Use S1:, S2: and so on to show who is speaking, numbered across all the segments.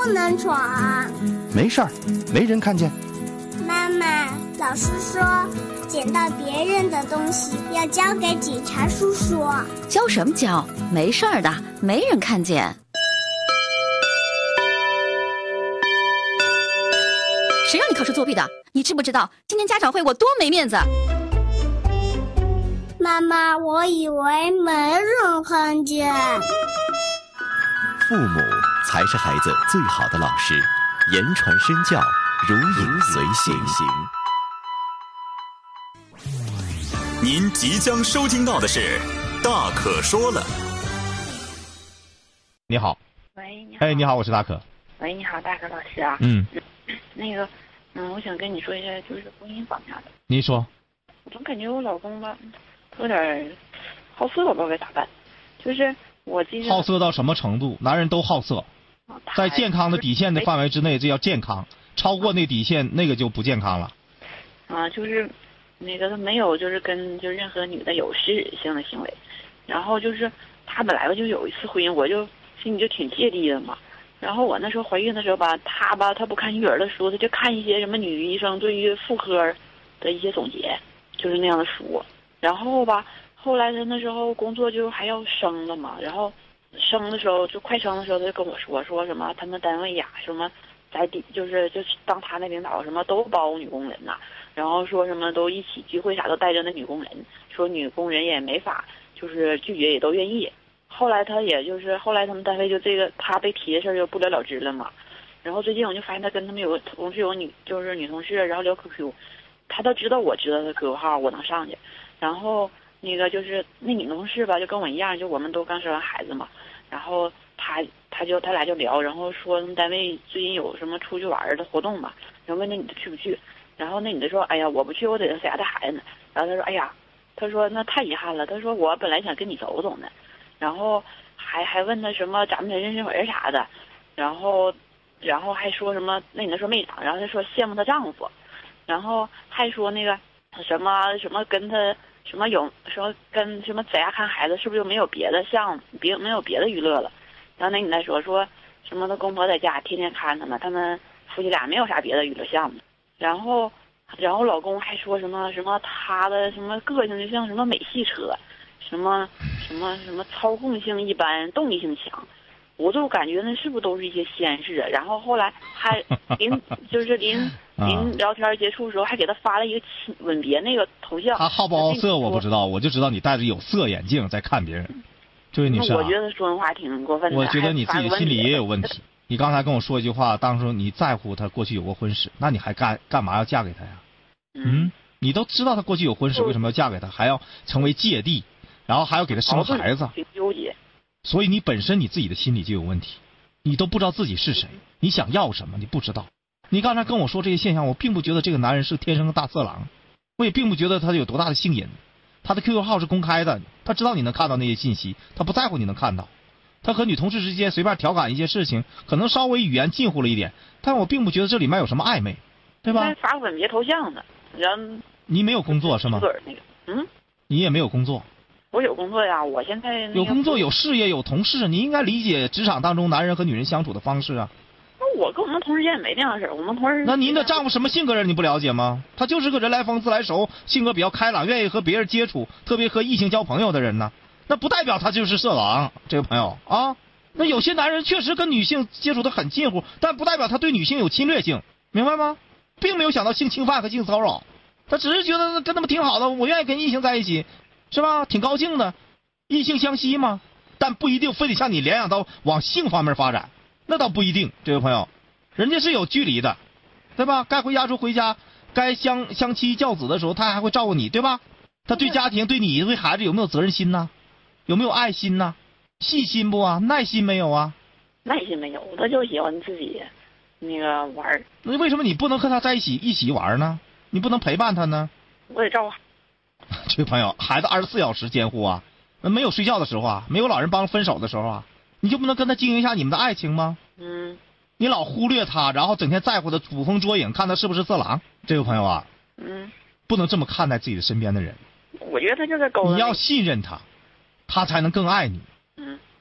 S1: 不能闯。
S2: 没事儿，没人看见。
S1: 妈妈，老师说捡到别人的东西要交给警察叔叔。
S3: 交什么交？没事儿的，没人看见。谁让你考试作弊的？你知不知道今天家长会我多没面子？
S1: 妈妈，我以为没人看见。
S4: 父母才是孩子最好的老师，言传身教，如影随形。
S5: 您即将收听到的是《大可说了》。
S6: 你好。
S7: 喂，你好。
S6: 哎，你好，我是大可。
S7: 喂，你好，大可老师啊。我想跟你说一下，就是婚姻方面的。
S6: 你说。
S7: 我总感觉我老公吧，有点好色，我不知道该咋办。就是我记得
S6: 好色到什么程度？男人都好色，在健康的底线的范围之内，这叫健康；超过那底线，那个就不健康了。
S7: 就是他没有就是跟就任何女的有实质性的行为，然后就是他本来就有一次婚姻，我就心里就挺芥蒂的嘛。然后我那时候怀孕的时候吧，他不看育儿的书，他就看一些什么女医生对于妇科的一些总结，就是那样的书。然后吧，后来他那时候工作就还要生了嘛，然后生的时候就快生的时候，他就跟我说什么他们单位呀什么在就是当他那领导什么都包女工人呐，然后说什么都一起聚会啥都带着那女工人，说女工人也没法就是拒绝，也都愿意。后来他们单位就这个他被提的事儿就不了了之了嘛。然后最近我就发现他跟他们有个同事有女同事，然后聊 QQ， 他都知道我知道他 QQ 号，我能上去。然后就是那女同事吧，就跟我一样，就我们都刚生完孩子嘛。然后他俩就聊，然后说他们单位最近有什么出去玩的活动嘛，然后问那女的去不去。然后那女的说：“哎呀，我不去，我得在家带孩子呢。”然后他说：“哎呀，他说那太遗憾了。他说我本来想跟你走走呢。”然后还问他什么咱们的认识人啥的，然后还说什么那女的说没长，然后他说羡慕她丈夫，然后还说那个什么跟他什么有说跟什么在家看孩子是不是就没有别的没有别的娱乐了。然后那女的说什么他公婆在家天天看他们夫妻俩没有啥别的娱乐项目。然后老公还说什么他的什么个性就像什么美系车，什么操控性一般，动力性强。我就感觉那是不是都是一些先示啊？然后后来还临聊天接触的时候，还给他发了一个吻别那个头像。
S6: 他好不好色我不知道，我就知道你戴着有色眼镜在看别人。这位女士，
S7: 我觉得说话挺过分的。
S6: 我觉得你自己心里也有问题。你刚才跟我说一句话，当初你在乎他过去有过婚史，那你还干嘛要嫁给他呀？你都知道他过去有婚史，为什么要嫁给他？还要成为芥蒂，然后还要给他生孩子？
S7: 纠结。
S6: 所以你本身你自己的心理就有问题，你都不知道自己是谁，你想要什么你不知道。你刚才跟我说这些现象，我并不觉得这个男人是天生的大色狼，我也并不觉得他有多大的性瘾。他的 QQ 号是公开的，他知道你能看到那些信息，他不在乎你能看到。他和女同事之间随便调侃一些事情，可能稍微语言近乎了一点，但我并不觉得这里面有什么暧昧，对吧？
S7: 发吻别头像呢，然后
S6: 你没有工作是吗？你也没有工作。
S7: 我有工作呀，我现在
S6: 有工作有事业有同事，你应该理解职场当中男人和女人相处的方式啊。
S7: 那我跟我们同事间也没这样的事，我们同事。
S6: 那您的丈夫什么性格人你不了解吗？他就是个人来疯自来熟，性格比较开朗，愿意和别人接触，特别和异性交朋友的人呢。那不代表他就是色狼，这个朋友啊。那有些男人确实跟女性接触的很近乎，但不代表他对女性有侵略性，明白吗？并没有想到性侵犯和性骚扰，他只是觉得跟他们挺好的，我愿意跟异性在一起，是吧？挺高兴的，异性相吸嘛。但不一定非得像你联想到往性方面发展，那倒不一定。这位朋友，人家是有距离的，对吧？该回家时候回家，该相妻教子的时候，他还会照顾你，对吧？他对家庭、对你、对孩子有没有责任心呢？有没有爱心呢？细心不啊？耐心没有啊？
S7: 耐心没有，他就喜欢自己玩。
S6: 那为什么你不能和他在一起玩呢？你不能陪伴他呢？
S7: 我得照顾。
S6: 这位朋友，孩子24小时监护啊，没有睡觉的时候啊，没有老人帮分手的时候啊，你就不能跟他经营一下你们的爱情吗？你老忽略他，然后整天在乎他捕风捉影，看他是不是色狼。这位朋友啊，不能这么看待自己的身边的人。
S7: 我觉得他就是勾。
S6: 你要信任他，他才能更爱你。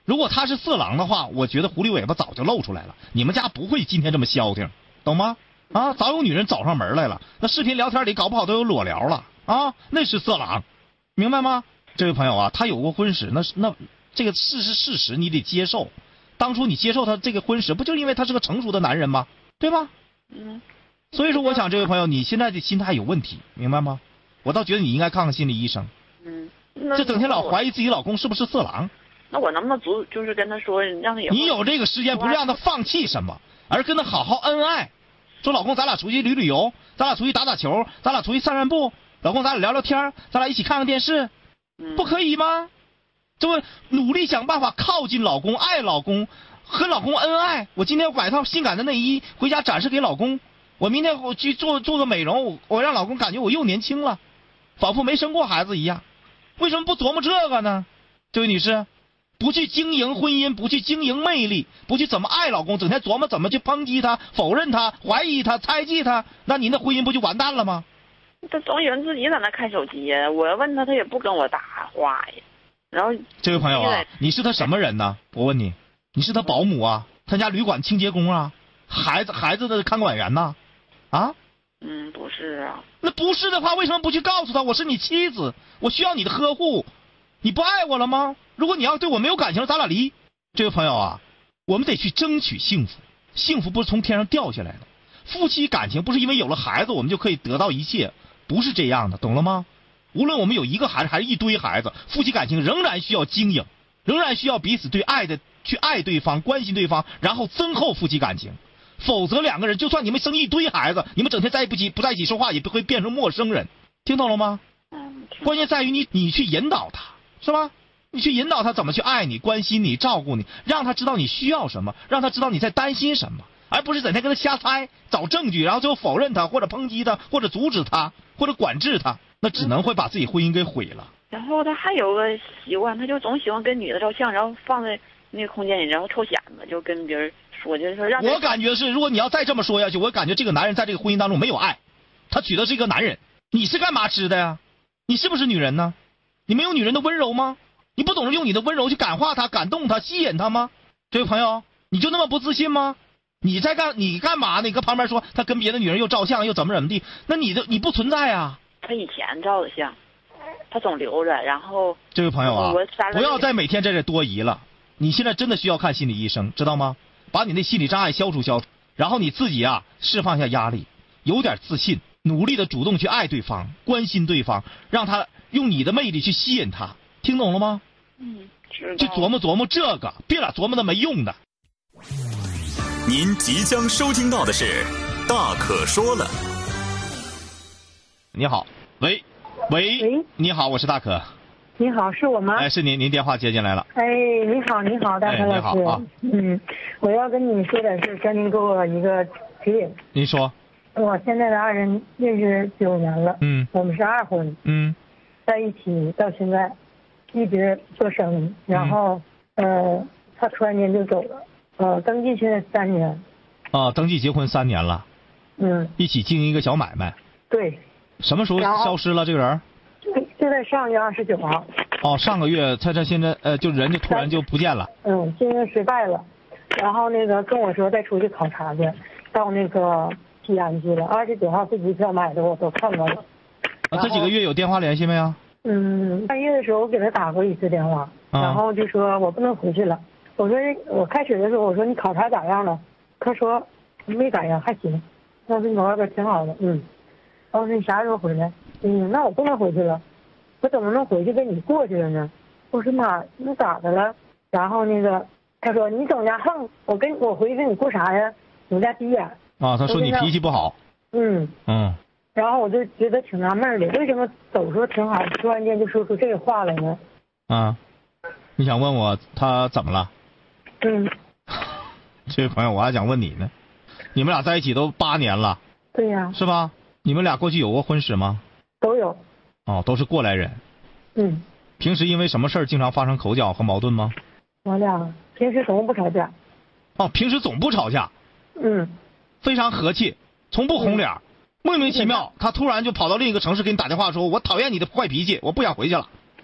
S6: 如果他是色狼的话，我觉得狐狸尾巴早就露出来了，你们家不会今天这么消停，懂吗？啊，早有女人找上门来了，那视频聊天里搞不好都有裸聊了啊，那是色狼，明白吗？这位朋友啊，他有过婚史，那这个是事实，你得接受。当初你接受他这个婚史，不就因为他是个成熟的男人吗？对吧？所以说，我想这位朋友，你现在的心态有问题，明白吗？我倒觉得你应该看看心理医生。这整天老怀疑自己老公是不是色狼。
S7: 那我能不能就是跟他说，让他以后
S6: 你有这个时间，不是让他放弃什么，而跟他好好恩爱。说老公，咱俩出去旅游，咱俩出去打打球，咱俩出去散散步，老公咱俩聊聊天，咱俩一起看看电视，不可以吗？这不努力想办法靠近老公，爱老公，和老公恩爱。我今天买套性感的内衣回家展示给老公，我明天我去做个美容，我让老公感觉我又年轻了，仿佛没生过孩子一样。为什么不琢磨这个呢？这位女士，不去经营婚姻，不去经营魅力，不去怎么爱老公，整天琢磨怎么去抨击他、否认他、怀疑他、猜忌他，那您的婚姻不就完蛋了吗？
S7: 他总有人自己在那看手机呀，我问他，他也不跟我搭话呀。然后
S6: 这位朋友啊，你是他什么人呢？我问你，你是他保姆啊？他家旅馆清洁工啊？孩子的看管员呐？啊？
S7: 不是啊。
S6: 那不是的话，为什么不去告诉他我是你妻子，我需要你的呵护？你不爱我了吗？如果你要对我没有感情，咱俩离。这位朋友啊，我们得去争取幸福，幸福不是从天上掉下来的，夫妻感情不是因为有了孩子我们就可以得到一切，不是这样的，懂了吗？无论我们有一个孩子还是一堆孩子，夫妻感情仍然需要经营，仍然需要彼此对爱的去爱对方，关心对方，然后增厚夫妻感情。否则两个人就算你们生一堆孩子，你们整天不在一起说话，也不会变成陌生人。听懂了吗？关键在于你去引导他，是吧？你去引导他怎么去爱你、关心你、照顾你，让他知道你需要什么，让他知道你在担心什么，而不是整天跟他瞎猜、找证据，然后最后否认他，或者抨击他，或者阻止他，或者管制他，那只能会把自己婚姻给毁了。
S7: 然后他还有个习惯，他就总喜欢跟女的照相，然后放在那个空间里，然后臭显子，就跟别人说，就是说让。我
S6: 感觉是，如果你要再这么说下去，我感觉这个男人在这个婚姻当中没有爱，他娶的是一个男人。你是干嘛吃的呀？你是不是女人呢？你没有女人的温柔吗？你不懂得用你的温柔去感化他、感动他、吸引他吗？这位朋友，你就那么不自信吗？你干嘛呢？你跟旁边说他跟别的女人又照相又怎么地？那你不存在啊。
S7: 他以前照的相，他总留着，然后。
S6: 这位朋友啊，不要再每天在这多疑了。你现在真的需要看心理医生，知道吗？把你那心理障碍消除，然后你自己啊释放一下压力，有点自信，努力的主动去爱对方，关心对方，让他用你的魅力去吸引他。听懂了吗？
S7: 知道。
S6: 去琢磨琢磨这个，别老琢磨那没用的。
S5: 您即将收听到的是《大可说了》。
S6: 你好，喂，你好，我是大可。
S8: 你好，是我吗？
S6: 哎，是您电话接进来了。
S8: 哎，你好，大可老师。你好啊。我要跟你说点事，请您给我一个指引。
S6: 您说。
S8: 我现在的爱人认识9年了，我们是2婚，在一起到现在。一直做生意，然后他突然间就走了，登记现在3年。登记结婚3年了。一起经营一个小买卖。对。什么时候消失了这个人？就在上个月29号。
S6: 上个月他现在就人就突然就不见了。
S8: 经营失败了，然后那个跟我说再出去考察去，到那个西安去了。29号飞机票买的我都看到了。
S6: 这几个月有电话联系没有
S8: ？3月的时候我给他打过一次电话，然后就说我不能回去了。我说我开始的时候我说你考察咋样了？他说没咋样，还行。我说你在外边挺好的，我说你啥时候回来？那我不能回去了，我怎么能回去跟你过去了呢？我说妈，那咋的了？然后那个他说你总家横，我回去跟你过啥呀？你家急眼。
S6: 他说你脾气不好。
S8: 然后我就觉得挺纳闷的，为什么走说挺好，突然间就说出这个话来呢？
S6: 你想问我他怎么了？这位朋友，我还想问你呢，你们俩在一起都8年了。
S8: 对呀。
S6: 是吧？你们俩过去有过婚史吗？
S8: 都有。
S6: 都是过来人。平时因为什么事儿经常发生口角和矛盾吗？
S8: 我俩平时总不吵架。
S6: 平时总不吵架。非常和气，从不红脸。莫名其妙，他突然就跑到另一个城市给你打电话说，我讨厌你的坏脾气，我不想回去了。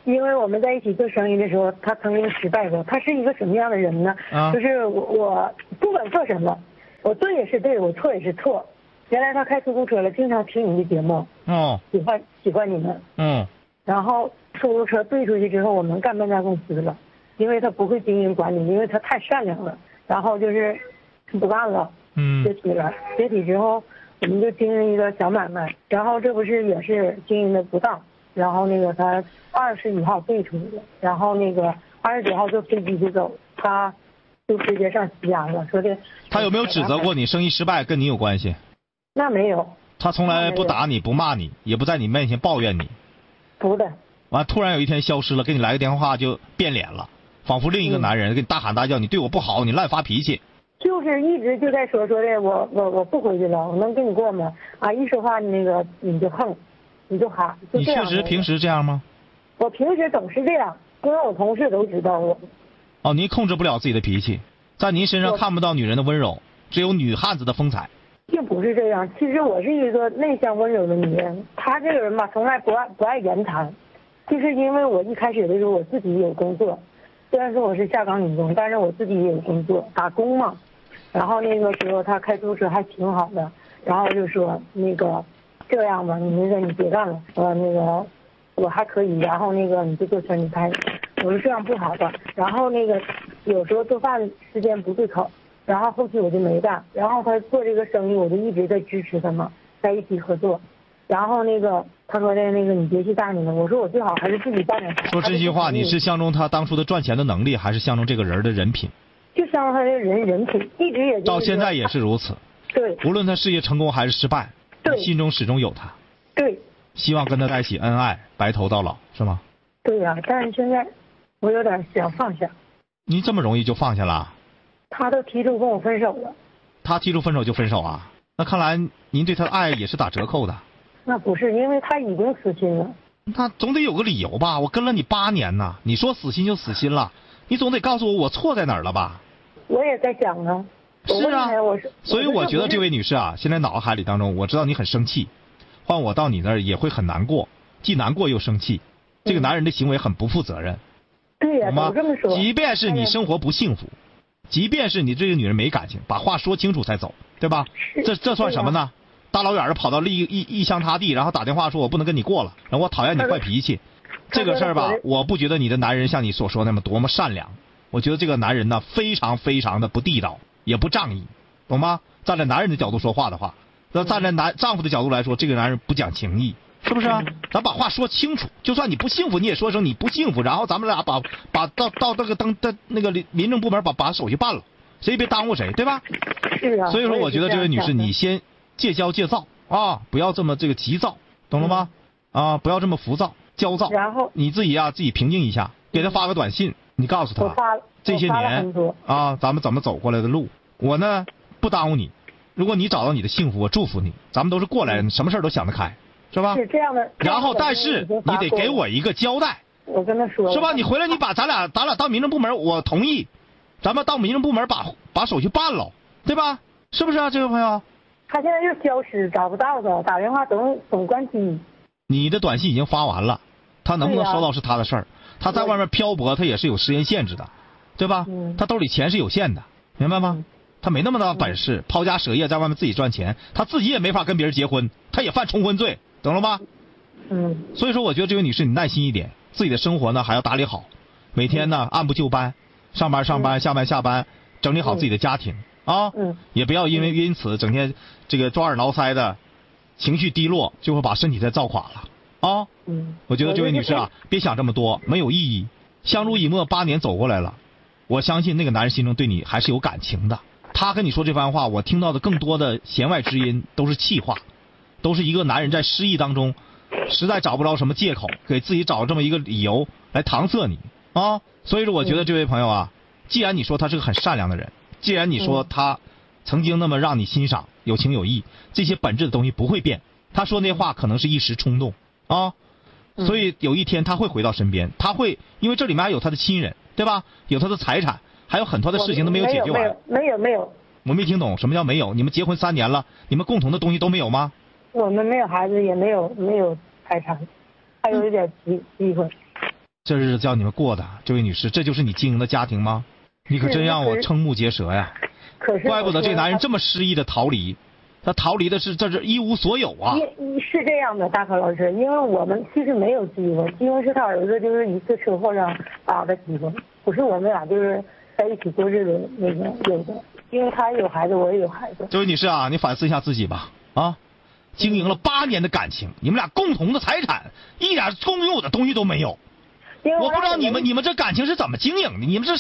S8: 因为我们在一起做生意的时候，他曾经失败过。他是一个什么样的人呢？就是我不管做什么，我对也是对，我错也是错。原来他开出租车了，经常听你的节目，喜欢你们，然后出租车兑出去之后，我们干半家公司了，因为他不会经营管理，因为他太善良了，然后就是不干了，解体了。解体之后，我们就经营一个小买卖，然后这不是也是经营的不当，然后那个他21号兑出去了，然后那个29号坐飞机就走，他就直接上西安了，说的。
S6: 他有没有指责过你生意失败跟你有关系？
S8: 那没有。
S6: 他从来不打你，不骂你，也不在你面前抱怨你。
S8: 不的。
S6: 完，突然有一天消失了，给你来个电话就变脸了，仿佛另一个男人给你大喊大叫，你对我不好，你乱发脾气。
S8: 就是一直就在说的，我不回去了，我能跟你过吗？啊，一说话那个你就横，你就喊。
S6: 你确实平时这样吗？
S8: 我平时总是这样，因为我同事都知道我。
S6: 哦，您控制不了自己的脾气，在您身上看不到女人的温柔，只有女汉子的风采。
S8: 并不是这样，其实我是一个内向温柔的女人。他这个人吧，从来不爱言谈，就是因为我一开始的时候我自己有工作，虽然说我是下岗女工，但是我自己也有工作，打工嘛。然后那个时候他开出租车还挺好的，然后就说那个这样吧，你别干了，那个我还可以，然后那个你就做全职开。我说这样不好吧，然后那个有时候做饭时间不对口。然后后期我就没干，然后他做这个生意，我就一直在支持他嘛，在一起合作。然后那个他说的那个你别去干什么，我说我最好还是自己干点。
S6: 说真心话，你是相中他当初的赚钱的能力，还是相中这个人的人品？
S8: 就相中他的人品，一直也
S6: 到现在也是如此。
S8: 对。
S6: 无论他事业成功还是失败，
S8: 对，
S6: 心中始终有他。
S8: 对。
S6: 希望跟他在一起恩爱，白头到老，是吗？
S8: 对呀，但是现在我有点想放下。
S6: 你这么容易就放下了？
S8: 他都提出跟我分手了。他
S6: 提出分手就分手啊？那看来您对他的爱也是打折扣的。
S8: 那不是，因为他已经死心了。
S6: 那总得有个理由吧？我跟了你8年呢，你说死心就死心了，你总得告诉我错在哪儿了吧？
S8: 我也在想啊。
S6: 是啊。所以我觉得这位女士啊，现在脑海里当中，我知道你很生气，换我到你那儿也会很难过，既难过又生气。这个男人的行为很不负责任。
S8: 对呀，
S6: 都
S8: 这么说。
S6: 即便是你生活不幸福。即便是你这个女人没感情，把话说清楚才走，对吧？这算什么呢？大老远的跑到异乡他地，然后打电话说我不能跟你过了，然后我讨厌你坏脾气，这个事儿吧，我不觉得你的男人像你所说那么多么善良，我觉得这个男人呢非常非常的不地道，也不仗义，懂吗？站在男人的角度说话的话，那站在丈夫的角度来说，这个男人不讲情义。是不是啊？咱把话说清楚，就算你不幸福，你也说声你不幸福，然后咱们俩把到那个民政部门把手续办了，谁也别耽误谁，对吧？
S8: 是啊。
S6: 所以说，我觉得这位女士，你先戒骄戒躁啊，不要这么这个急躁，懂了吗？啊，不要这么浮躁、焦躁。
S8: 然后
S6: 你自己啊，自己平静一下，给他发个短信，你告诉他这些年啊，咱们怎么走过来的路，我呢不耽误你。如果你找到你的幸福，我祝福你。咱们都是过来人，什么事都想得开。是吧？
S8: 是这样的。
S6: 然后，但是你得给我一个交代。
S8: 我跟他说。
S6: 是吧？你回来，你把咱俩到民政部门，我同意，咱们到民政部门把手续办了，对吧？是不是啊，这位朋友？
S8: 他现在就消失，找不到他，打电话总关机。
S6: 你的短信已经发完了，他能不能收到是他的事儿。他在外面漂泊，他也是有时间限制的，对吧？他兜里钱是有限的，明白吗？他没那么大本事，抛家舍业在外面自己赚钱，他自己也没法跟别人结婚，他也犯重婚罪。懂了吗？所以说我觉得这位女士你耐心一点，自己的生活呢还要打理好，每天呢按部就班，上班下班，整理好自己的家庭啊，也不要因此整天这个抓耳挠腮的，情绪低落就会把身体再造垮了啊。我觉得这位女士啊，别想这么多，没有意义。相濡以沫8年走过来了，我相信那个男人心中对你还是有感情的。他跟你说这番话，我听到的更多的弦外之音都是气话。都是一个男人在失意当中，实在找不着什么借口，给自己找这么一个理由来搪塞你啊。所以说，我觉得这位朋友啊，既然你说他是个很善良的人，既然你说他曾经那么让你欣赏，有情有义，这些本质的东西不会变。他说那些话可能是一时冲动啊，所以有一天他会回到身边，他会因为这里面还有他的亲人，对吧？有他的财产，还有很多的事情都没有解决完。
S8: 没有。
S6: 我没听懂什么叫没有？你们结婚3年了，你们共同的东西都没有吗？
S8: 我们没有孩子，也没有财产，还有一点机会。
S6: 这日子叫你们过的，这位女士，这就是你经营的家庭吗？你可真让我瞠目结舌呀！
S8: 可是
S6: 怪不得这男人这么失意的逃离，他逃离的是这是一无所有啊！
S8: 是这样的，大可老师，因为我们其实没有机会，因为是他儿子就是一次车祸上打的机会，不是我们俩就是在一起过日子那个有的，因为他有孩子，我也有孩子。
S6: 这位女士啊，你反思一下自己吧啊！经营了8年的感情，你们俩共同的财产，一点共有的东西都没有。我不知道你们这感情是怎么经营的，你们是